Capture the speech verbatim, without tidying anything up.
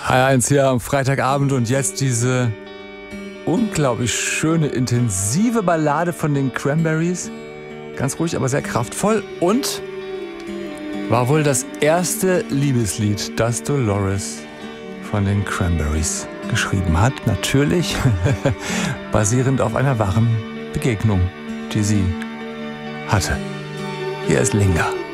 H eins hier am Freitagabend und jetzt diese unglaublich schöne, intensive Ballade von den Cranberries. Ganz ruhig, aber sehr kraftvoll und war wohl das erste Liebeslied, das Dolores von den Cranberries geschrieben hat. Natürlich basierend auf einer wahren Begegnung, die sie hatte. Hier ist Linga.